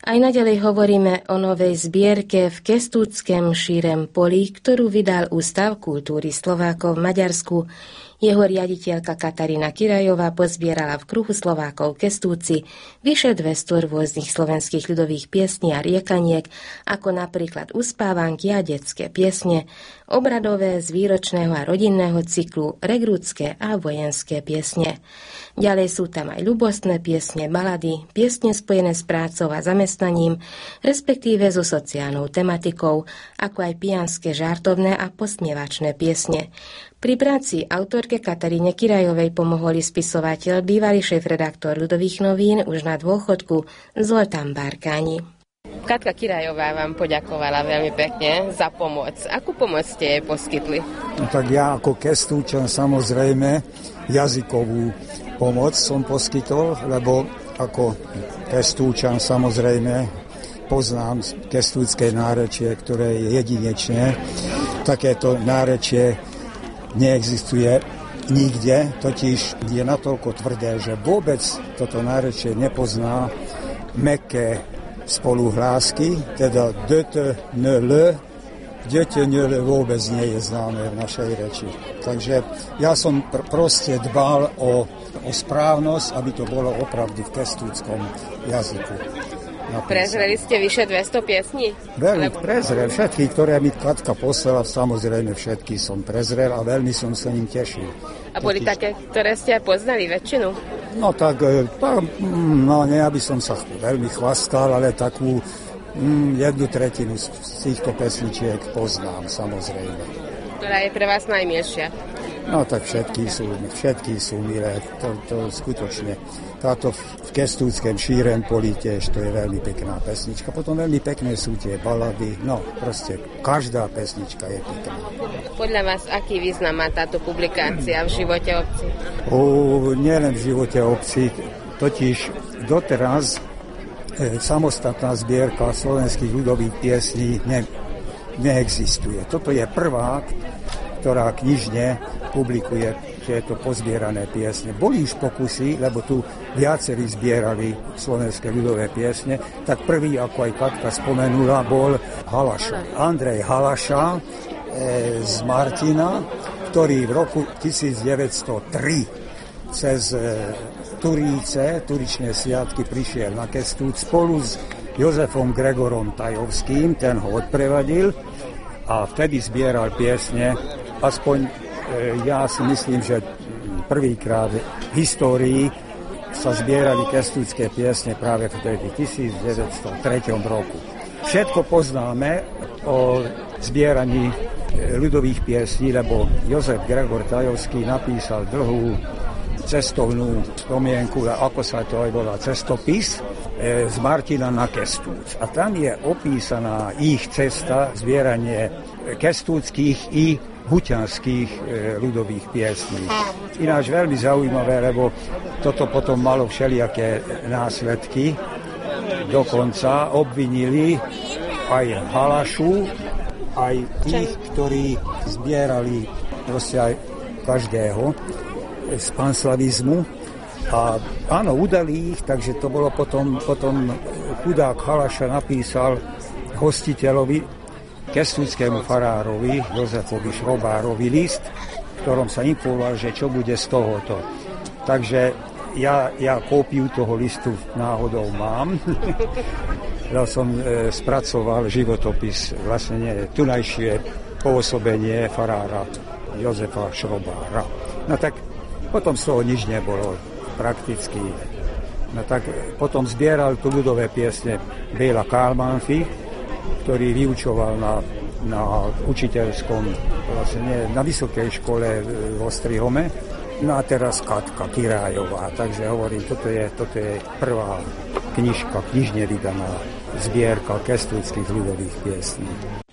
Aj naďalej hovoríme o novej zbierke v Kestútskem šírem poli, ktorú vydal Ústav kultúry Slovákov v Maďarsku. Jeho riaditeľka Katarína Kirajová pozbierala v kruhu Slovákov Kestúci vyše 200 rôznych slovenských ľudových piesní a riekaniek, ako napríklad uspávanky a detské piesne, obradové z výročného a rodinného cyklu, regrútske a vojenské piesne. Ďalej sú tam aj ľubostné piesne, balady, piesne spojené s prácou a zamestnaním, respektíve so sociálnou tematikou, ako aj pijanské, žartovné a posmievačné piesne. Pri práci autorke Kataríne Kirajovej pomohol spisovateľ, bývalý šéfredaktor Ľudových novín, už na dôchodku, Zoltán Barkáni. Katka Kirajová vám poďakovala veľmi pekne za pomoc. Akú pomoc ste jej poskytli? No tak ja ako Kestúčan samozrejme jazykovú pomoc som poskytol, lebo ako Kestúčan samozrejme poznám kestúcké nárečie, ktoré je jedinečné. Takéto nárečie neexistuje nikde, totiž je natoľko tvrdé, že vôbec toto nárečie nepozná mäkké spoluhlásky, teda DTNL vôbec nie je známe v našej reči. Takže ja som proste dbal o správnosť, aby to bolo opravdu v kestúckom jazyku. Prezreli ste vyše 200 piesní? Veľmi prezrel. Všetky, ktoré mi Katka poslala, samozrejme všetky som prezrel a veľmi som sa ním tešil. A boli také, ktoré ste poznali väčšinu? No tak, nie, aby som sa veľmi chvastal, ale takú 1/3 z týchto pesničiek poznám, samozrejme. Ktorá je pre vás najmilšia? No tak všetky sú milé, to skutočne. Táto v Kestútskem šírem poli tiež, to je veľmi pekná pesnička. Potom veľmi pekné sú tie balady, no proste každá pesnička je pekná. Podľa vás, aký význam má táto publikácia v živote obci? Nielen v živote obci, totiž doteraz samostatná zbierka slovenských ľudových piesní neexistuje. Toto je prvá, ktorá knižne publikuje tieto pozbierané piesne. Boli už pokusy, lebo tu viacerí zbierali slovenské ľudové piesne, tak prvý, ako aj Katka spomenula, bol Halaša. Andrej Halaša z Martina, ktorý v roku 1903 cez Turíce, sviatky prišiel na Kestúc spolu s Jozefom Gregorom Tajovským, ten ho odprevadil a vtedy zbieral piesne, aspoň ja si myslím, že prvýkrát v histórii sa zbierali kestúcké piesne práve v 1903 roku. Všetko poznáme o zbieraní ľudových piesní, lebo Jozef Gregor Tajovský napísal dlhú cestovnú spomienku, ako sa to aj volá, cestopis z Martina na Kestúc. A tam je opísaná ich cesta, zbieranie kestúckých i huťanských ľudových piesní. Ináč veľmi zaujímavé, lebo toto potom malo všelijaké následky. Dokonca obvinili aj Halašu, aj tých, ktorí zbierali proste aj každého z panslavizmu. A áno, udali ich, takže to bolo potom chudák Halaša napísal hostiteľovi, kestúckému farárovi Jozefovi Šrobárovi list, v ktorom sa informoval, že čo bude z tohoto. Takže ja kópiu toho listu náhodou mám. Ja som spracoval životopis, vlastne tunajšie pôsobenie farára Jozefa Šrobára. No tak potom z toho nič nebolo prakticky. No tak potom zbieral tu ľudové piesne Béla Kálmánfi, ktorý vyučoval na učiteľskom, vlastne na vysokej škole v Ostrihome. No a teraz Katka Kirajová. Takže hovorím, toto je prvá knižne vydaná zbierka kestúckých ľudových piesní.